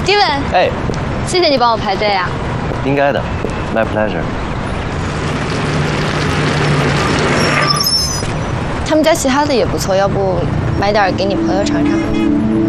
Steven， 哎， 谢谢你帮我排队啊。 应该的 ，My pleasure。 他们家其他的也不错，要不买点给你朋友尝尝？